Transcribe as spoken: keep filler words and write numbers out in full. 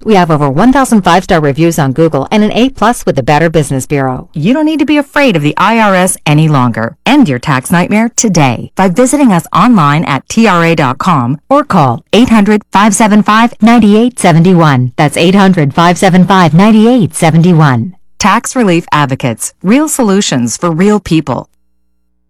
We have over one thousand five-star reviews on Google and an A plus with the Better Business Bureau. You don't need to be afraid of the I R S any longer. End your tax nightmare today by visiting us online at T R A dot com or call eight hundred, five seven five, nine eight seven one. That's eight hundred, five seven five, nine eight seven one. Tax Relief Advocates. Real solutions for real people.